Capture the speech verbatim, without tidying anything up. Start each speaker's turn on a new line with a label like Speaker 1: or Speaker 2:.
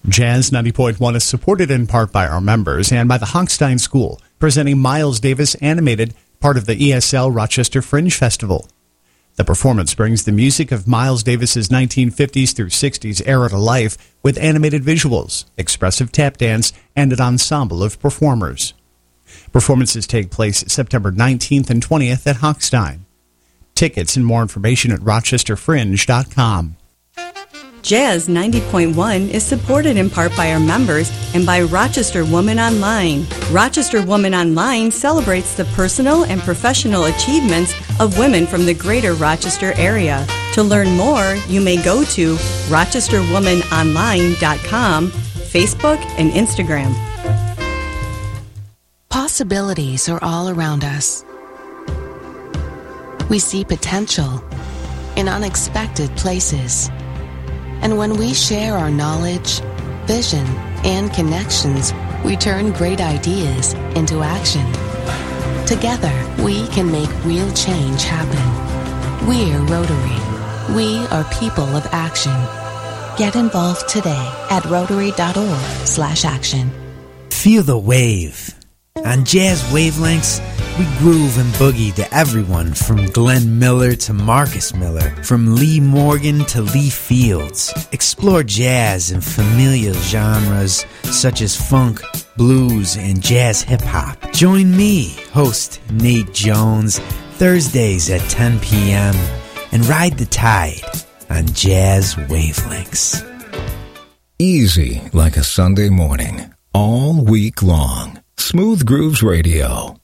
Speaker 1: Jazz ninety point one is supported in part by our members and by the Hochstein School, presenting Miles Davis Animated, part of the E S L Rochester Fringe Festival. The performance brings the music of Miles Davis's nineteen fifties through sixties era to life with animated visuals, expressive tap dance, and an ensemble of performers. Performances take place September nineteenth and twentieth at Hochstein. Tickets and more information at rochester fringe dot com.
Speaker 2: Jazz ninety point one is supported in part by our members and by Rochester Woman Online. Rochester Woman Online celebrates the personal and professional achievements of women from the greater Rochester area. To learn more, you may go to rochester woman online dot com, Facebook, and Instagram.
Speaker 3: Possibilities are all around us. We see potential in unexpected places. And when we share our knowledge, vision, and connections, we turn great ideas into action. Together, we can make real change happen. We're Rotary. We are people of action. Get involved today at rotary dot org slash action.
Speaker 4: Feel the wave. On Jazz Wavelengths, we groove and boogie to everyone from Glenn Miller to Marcus Miller, from Lee Morgan to Lee Fields. Explore jazz and familiar genres such as funk, blues, and jazz hip-hop. Join me, host Nate Jones, Thursdays at ten p.m. and ride the tide on Jazz Wavelengths.
Speaker 5: Easy like a Sunday morning, all week long. Smooth Grooves Radio.